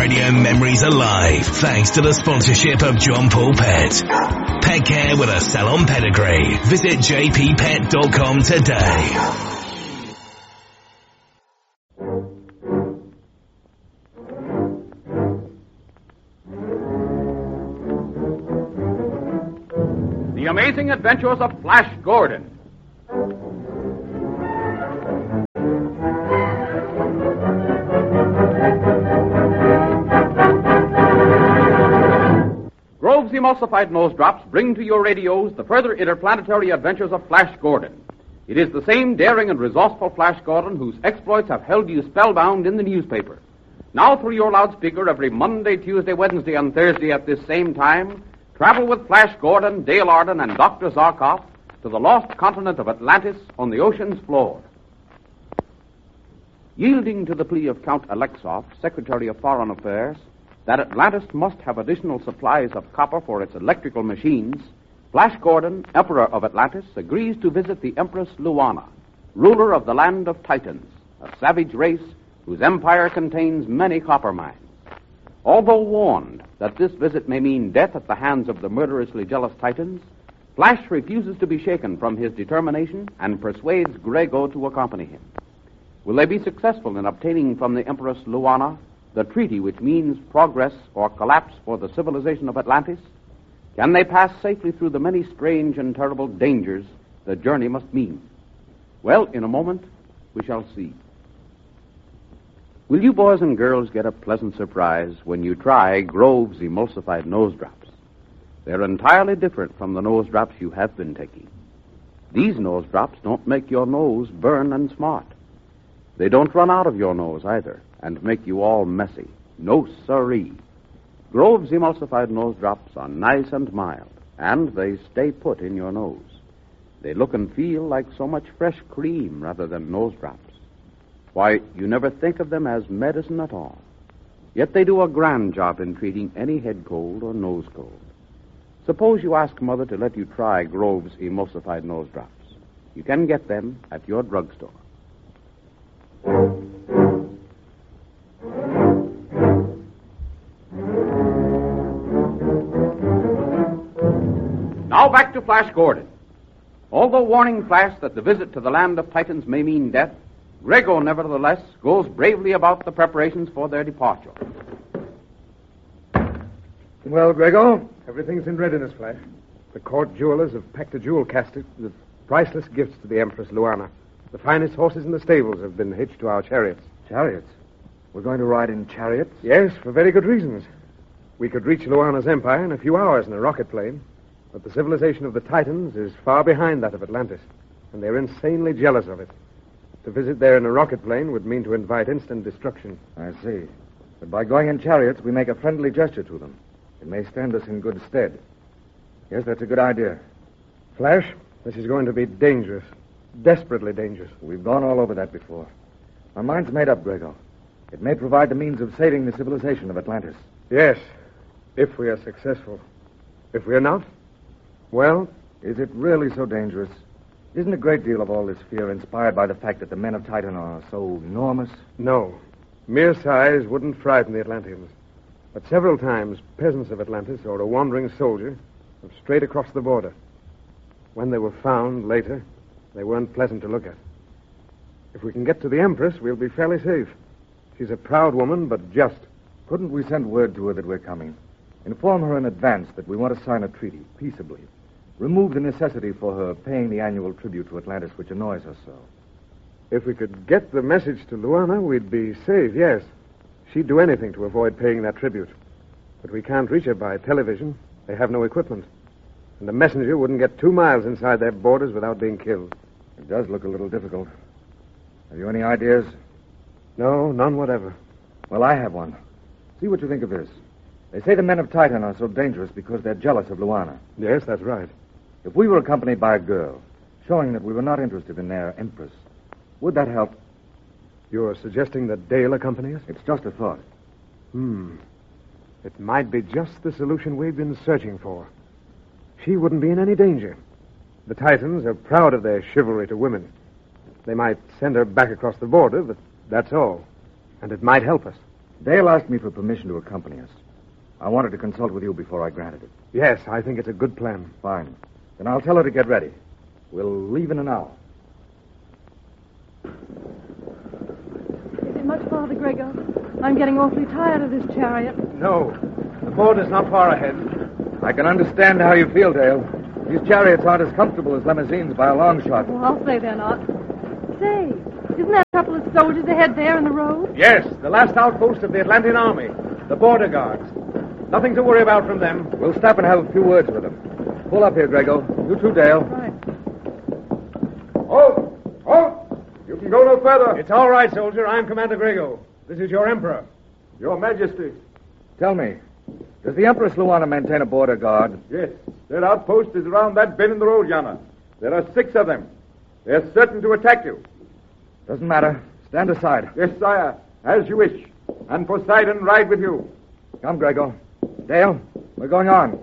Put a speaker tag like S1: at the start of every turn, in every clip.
S1: radio memories alive thanks to the sponsorship of John Paul Pet. Pet care with a salon pedigree. Visit jppet.com today.
S2: The Amazing Adventures of Flash Gordon. Grove's Emulsified Nose Drops bring to your radios the further interplanetary adventures of Flash Gordon. It is the same daring and resourceful Flash Gordon whose exploits have held you spellbound in the newspaper. Now through your loudspeaker every Monday, Tuesday, Wednesday, and Thursday at this same time, travel with Flash Gordon, Dale Arden, and Dr. Zarkov to the lost continent of Atlantis on the ocean's floor. Yielding to the plea of Count Alexov, Secretary of Foreign Affairs, that Atlantis must have additional supplies of copper for its electrical machines, Flash Gordon, Emperor of Atlantis, agrees to visit the Empress Luana, ruler of the land of Titans, a savage race whose empire contains many copper mines. Although warned that this visit may mean death at the hands of the murderously jealous Titans, Flash refuses to be shaken from his determination and persuades Grego to accompany him. Will they be successful in obtaining from the Empress Luana the treaty which means progress or collapse for the civilization of Atlantis? Can they pass safely through the many strange and terrible dangers the journey must mean? Well, in a moment, we shall see. Will you boys and girls get a pleasant surprise when you try Grove's Emulsified Nose Drops? They're entirely different from the nose drops you have been taking. These nose drops don't make your nose burn and smart. They don't run out of your nose either and make you all messy. No siree. Grove's Emulsified Nose Drops are nice and mild, and they stay put in your nose. They look and feel like so much fresh cream rather than nose drops. Why, you never think of them as medicine at all. Yet they do a grand job in treating any head cold or nose cold. Suppose you ask Mother to let you try Grove's Emulsified Nose Drops. You can get them at your drugstore. Now back to Flash Gordon. Although warning Flash that the visit to the land of Titans may mean death, Grego, nevertheless, goes bravely about the preparations for their departure.
S3: Well, Grego, everything's in readiness, Flash. The court jewelers have packed a jewel casket with priceless gifts to the Empress Luana. The finest horses in the stables have been hitched to our chariots.
S4: Chariots? We're going to ride in chariots?
S3: Yes, for very good reasons. We could reach Luana's empire in a few hours in a rocket plane, but the civilization of the Titans is far behind that of Atlantis, and they're insanely jealous of it. To visit there in a rocket plane would mean to invite instant destruction.
S4: I see. But by going in chariots, we make a friendly gesture to them. It may stand us in good stead. Yes, that's a good idea.
S3: Flash, this is going to be dangerous. Desperately dangerous.
S4: We've gone all over that before. Our mind's made up, Grego. It may provide the means of saving the civilization of Atlantis.
S3: Yes, if we are successful. If we are not, well...
S4: Is it really so dangerous? Isn't a great deal of all this fear inspired by the fact that the men of Titan are so enormous?
S3: No. Mere size wouldn't frighten the Atlanteans. But several times, peasants of Atlantis or a wandering soldier have strayed across the border. When they were found later, they weren't pleasant to look at. If we can get to the Empress, we'll be fairly safe. She's a proud woman, but just.
S4: Couldn't we send word to her that we're coming? Inform her in advance that we want to sign a treaty, peaceably. Remove the necessity for her paying the annual tribute to Atlantis, which annoys her so.
S3: If we could get the message to Luana, we'd be safe, yes. She'd do anything to avoid paying that tribute. But we can't reach her by television. They have no equipment. And a messenger wouldn't get 2 miles inside their borders without being killed.
S4: It does look a little difficult. Have you any ideas?
S3: No, none whatever.
S4: Well, I have one. See what you think of this. They say the men of Titan are so dangerous because they're jealous of Luana.
S3: Yes, that's right.
S4: If we were accompanied by a girl, showing that we were not interested in their empress, would that help?
S3: You're suggesting that Dale accompany us?
S4: It's just a thought.
S3: It might be just the solution we've been searching for. She wouldn't be in any danger. The Titans are proud of their chivalry to women. They might send her back across the border, but that's all. And it might help us.
S4: Dale asked me for permission to accompany us. I wanted to consult with you before I granted it.
S3: Yes, I think it's a good plan.
S4: Fine. Then I'll tell her to get ready. We'll leave in an hour.
S5: Is it much farther, Gregor? I'm getting awfully tired of this chariot.
S3: No, the border's not far ahead.
S4: I can understand how you feel, Dale. These chariots aren't as comfortable as limousines by a long shot.
S5: Well, I'll say they're not. Say, isn't that a couple of soldiers ahead there in the road?
S3: Yes, the last outpost of the Atlantean army, the border guards. Nothing to worry about from them.
S4: We'll stop and have a few words with them. Pull up here, Grego. You too, Dale.
S5: Right.
S3: Halt! Halt! You can go no further. It's all right, soldier. I'm Commander Grego. This is your Emperor. Your Majesty.
S4: Tell me, does the Empress Luana maintain a border guard?
S6: Yes. Their outpost is around that bend in the road yonder. There are 6 of them. They're certain to attack you.
S4: Doesn't matter. Stand aside.
S6: Yes, sire. As you wish. And Poseidon ride with you.
S4: Come, Grego. Dale, we're going on.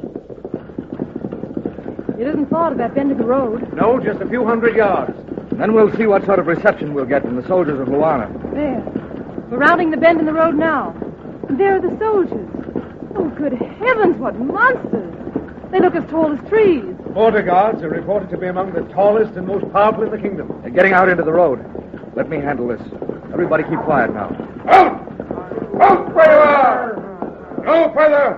S5: It isn't far to that bend of the road.
S3: No, just a few hundred yards.
S4: Then we'll see what sort of reception we'll get from the soldiers of Luana.
S5: There. We're rounding the bend in the road now. And there are the soldiers. Oh, good heavens, what monsters. They look as tall as trees.
S3: Border guards are reported to be among the tallest and most powerful in the kingdom.
S4: They're getting out into the road. Let me handle this. Everybody keep quiet now.
S6: Out! Out where you are! No further!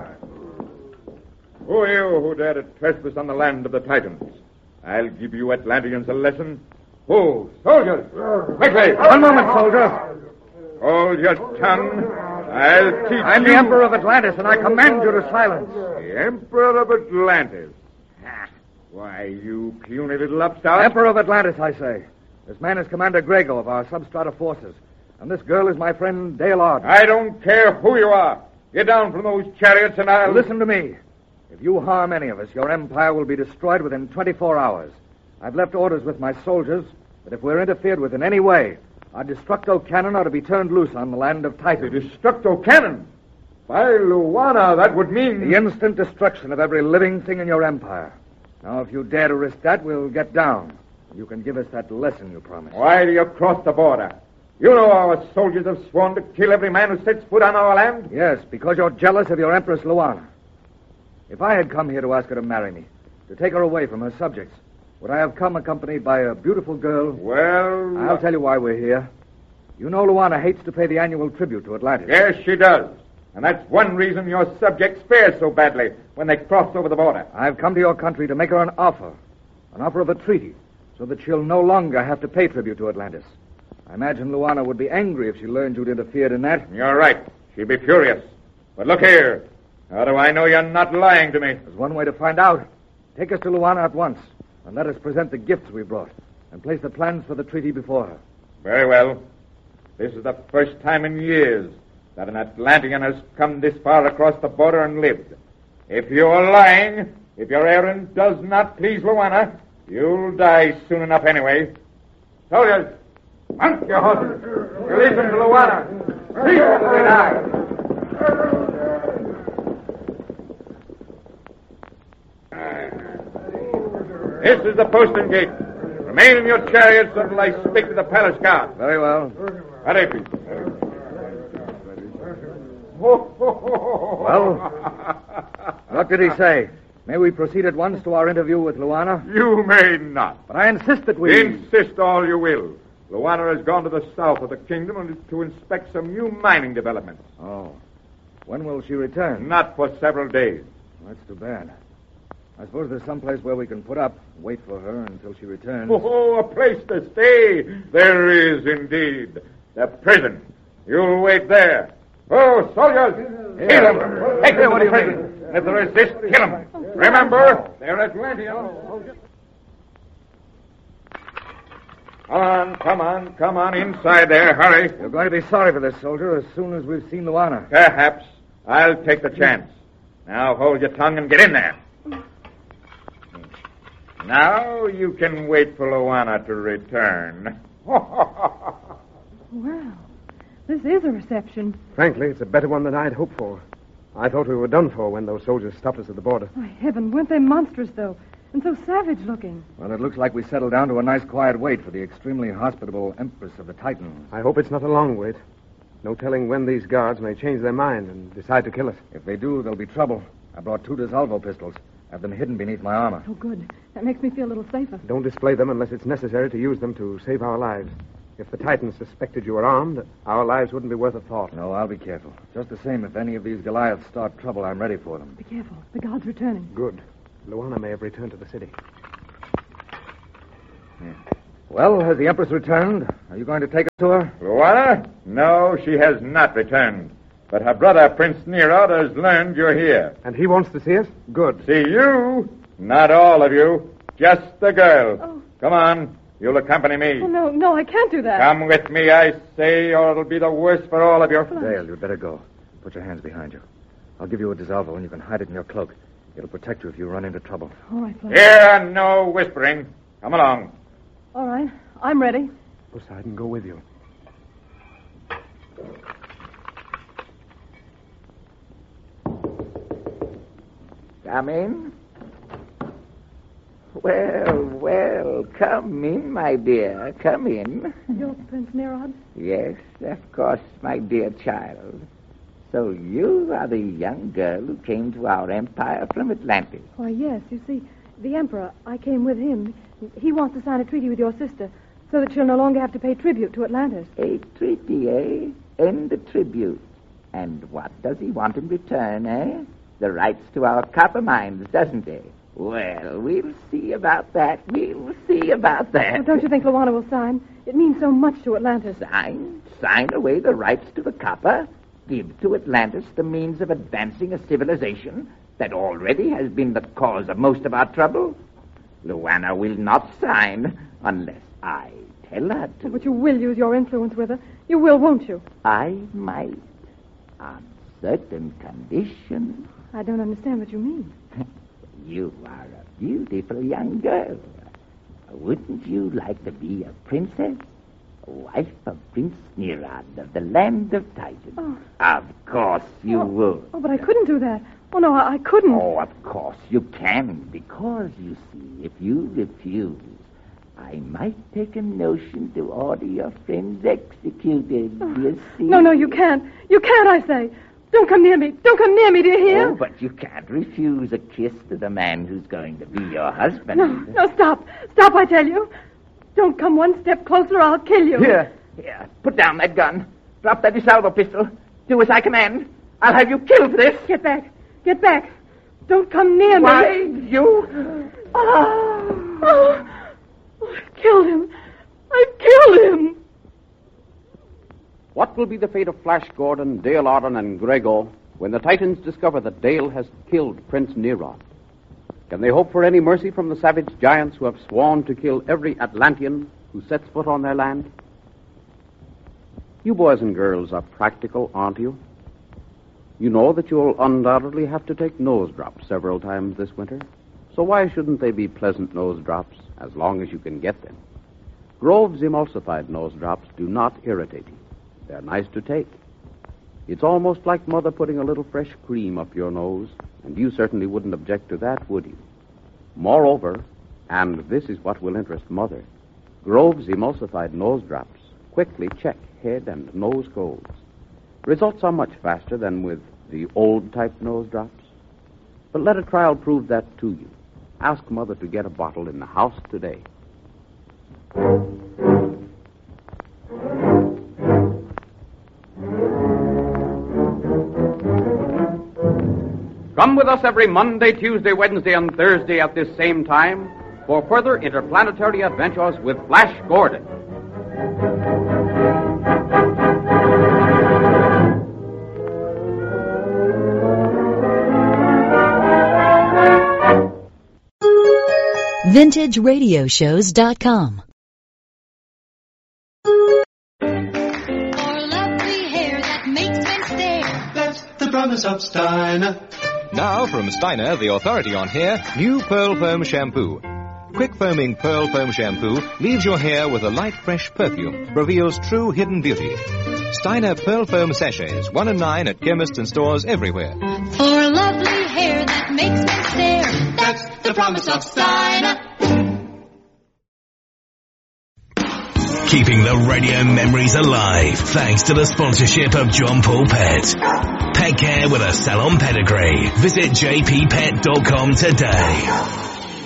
S6: Who are you who dare to trespass on the land of the Titans? I'll give you Atlanteans a lesson. Who? Soldiers! Quickly!
S4: One moment, soldier.
S6: Hold your tongue. I'll teach you.
S4: I'm the Emperor of Atlantis, and I command you to silence.
S6: The Emperor of Atlantis. Why, you puny little upstart.
S4: Emperor of Atlantis, I say. This man is Commander Grego of our substrata forces, and this girl is my friend Dale Arden.
S6: I don't care who you are. Get down from those chariots and I'll...
S4: Listen to me. If you harm any of us, your empire will be destroyed within 24 hours. I've left orders with my soldiers that if we're interfered with in any way, our destructo cannon ought to be turned loose on the land of Titan.
S6: The destructo cannon? By Luana, that would mean...
S4: The instant destruction of every living thing in your empire. Now, if you dare to risk that, we'll get down. You can give us that lesson you promised.
S6: Why do you cross the border? You know our soldiers have sworn to kill every man who sets foot on our land?
S4: Yes, because you're jealous of your Empress Luana. If I had come here to ask her to marry me, to take her away from her subjects, would I have come accompanied by a beautiful girl?
S6: Well...
S4: I'll tell you why we're here. You know Luana hates to pay the annual tribute to Atlantis.
S6: Yes, she does. And that's one reason your subjects fare so badly when they cross over the border.
S4: I've come to your country to make her an offer of a treaty, so that she'll no longer have to pay tribute to Atlantis. I imagine Luana would be angry if she learned you'd interfered in that.
S6: You're right. She'd be furious. But look here. How do I know you're not lying to me?
S4: There's one way to find out. Take us to Luana at once, and let us present the gifts we brought, and place the plans for the treaty before her.
S6: Very well. This is the first time in years that an Atlantean has come this far across the border and lived. If you're lying, if your errand does not please Luana, you'll die soon enough anyway. Soldiers, mount your horses. Release them to Luana. See them till they die. This is the postern gate. Remain in your chariots until I speak to the palace guard.
S4: Very well.
S6: Ready, please.
S4: Well, what did he say? May we proceed at once to our interview with Luana?
S6: You may not.
S4: But I insist that we...
S6: Insist all you will. Luana has gone to the south of the kingdom to inspect some new mining developments.
S4: Oh. When will she return?
S6: Not for several days.
S4: That's too bad. I suppose there's some place where we can put up, wait for her until she returns.
S6: Oh, a place to stay. There is indeed. The prison. You'll wait there. Oh, soldiers, kill them. Take them to the prison. If they resist, kill them. Remember, they're Atlanteans. Come on, inside there. Hurry.
S4: You're going to be sorry for this, soldier, as soon as we've seen Luana.
S6: Perhaps. I'll take the chance. Now hold your tongue and get in there. Now you can wait for Luana to return.
S5: Well, this is a reception.
S3: Frankly, it's a better one than I'd hoped for. I thought we were done for when those soldiers stopped us at the border.
S5: My heaven, weren't they monstrous, though? And so savage-looking.
S4: Well, it looks like we settled down to a nice quiet wait for the extremely hospitable Empress of the Titans.
S3: I hope it's not a long wait. No telling when these guards may change their mind and decide to kill us.
S4: If they do, there'll be trouble. I brought 2 DeSalvo pistols. I've them hidden beneath my armor.
S5: Oh, good. That makes me feel a little safer.
S3: Don't display them unless it's necessary to use them to save our lives. If the Titans suspected you were armed, our lives wouldn't be worth a thought.
S4: No, I'll be careful. Just the same, if any of these Goliaths start trouble, I'm ready for them.
S5: Be careful. The guard's returning.
S3: Good. Luana may have returned to the city.
S4: Yeah. Well, has the Empress returned? Are you going to take us to her?
S6: Luana? No, she has not returned. But her brother, Prince Nerod, has learned you're here.
S3: And he wants to see us? Good.
S6: See you? Not all of you. Just the girl.
S5: Oh.
S6: Come on. You'll accompany me.
S5: Oh, no, I can't do that.
S6: Come with me, I say, or it'll be the worse for all of you.
S4: Dale, you'd better go. Put your hands behind you. I'll give you a DeSalvo, and you can hide it in your cloak. It'll protect you if you run into trouble.
S5: All right, Flash.
S6: Here, no whispering. Come along.
S5: All right. I'm ready.
S3: Poseidon, go with you.
S7: Come in. Well, come in, my dear. Come in.
S5: You're Prince Nerod?
S7: Yes, of course, my dear child. So you are the young girl who came to our empire from Atlantis.
S5: Why, yes. You see, the Emperor, I came with him. He wants to sign a treaty with your sister so that she'll no longer have to pay tribute to Atlantis.
S7: A treaty, eh? And the tribute. And what does he want in return, eh? The rights to our copper mines, doesn't he? Well, we'll see about that. We'll see about that.
S5: Well, don't you think Luana will sign? It means so much to Atlantis.
S7: Sign away the rights to the copper? Give to Atlantis the means of advancing a civilization that already has been the cause of most of our trouble? Luana will not sign unless I tell her to.
S5: But you will use your influence with her. You will, won't you?
S7: I might, on certain conditions.
S5: I don't understand what you mean.
S7: You are a beautiful young girl. Wouldn't you like to be a princess? Wife of Prince Nerod of the land of Titan.
S5: Oh.
S7: Of course you would.
S5: Oh, but I couldn't do that. Oh, no, I couldn't.
S7: Oh, of course you can, because, you see, if you refuse, I might take a notion to order your friends executed, you see.
S5: No, you can't. You can't, I say. Don't come near me. Don't come near me, do you hear?
S7: Oh, but you can't refuse a kiss to the man who's going to be your husband.
S5: No, stop. Stop, I tell you. Don't come one step closer, I'll kill you.
S7: Here, put down that gun. Drop that DeSalvo pistol. Do as I command. I'll have you killed for this.
S5: Get back. Don't come near me.
S7: Why, you...
S5: Oh, I killed him.
S2: What will be the fate of Flash Gordon, Dale Arden, and Grego when the Titans discover that Dale has killed Prince Nerod? Can they hope for any mercy from the savage giants who have sworn to kill every Atlantean who sets foot on their land? You boys and girls are practical, aren't you? You know that you'll undoubtedly have to take nose drops several times this winter. So why shouldn't they be pleasant nose drops as long as you can get them? Grove's emulsified nose drops do not irritate you. They're nice to take. It's almost like Mother putting a little fresh cream up your nose, and you certainly wouldn't object to that, would you? Moreover, and this is what will interest Mother, Grove's emulsified nose drops quickly check head and nose colds. Results are much faster than with the old-type nose drops. But let a trial prove that to you. Ask Mother to get a bottle in the house today. Come with us every Monday, Tuesday, Wednesday, and Thursday at this same time for further interplanetary adventures with Flash Gordon.
S8: VintageRadioshows.com.
S9: The promise of Steiner.
S10: Now from Steiner, the authority on hair, new Pearl Foam Shampoo. Quick foaming Pearl Foam Shampoo leaves your hair with a light, fresh perfume, reveals true hidden beauty. Steiner Pearl Foam Sachets, 1 and 9 at chemists and stores everywhere.
S9: For a lovely hair that makes men stare, that's the promise of Steiner.
S1: Keeping the radio memories alive thanks to the sponsorship of John Paul Pet. Pet care with a salon pedigree. Visit jppet.com today.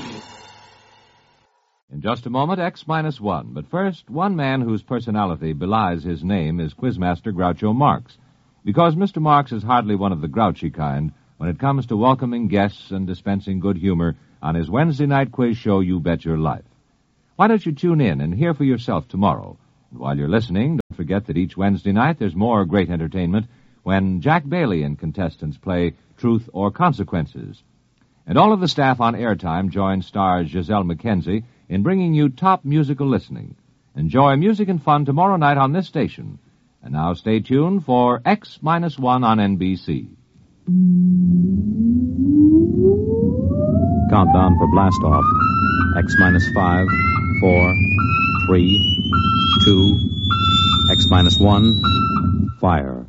S11: In just a moment, X-1. But first, one man whose personality belies his name is Quizmaster Groucho Marx. Because Mr. Marx is hardly one of the grouchy kind when it comes to welcoming guests and dispensing good humor on his Wednesday night quiz show, You Bet Your Life. Why don't you tune in and hear for yourself tomorrow? And while you're listening, don't forget that each Wednesday night there's more great entertainment when Jack Bailey and contestants play Truth or Consequences. And all of the staff on Airtime join stars Giselle McKenzie in bringing you top musical listening. Enjoy music and fun tomorrow night on this station. And now stay tuned for X-1 on NBC.
S12: Countdown for blast off. X-5, 4, 3, 2, X-1, fire.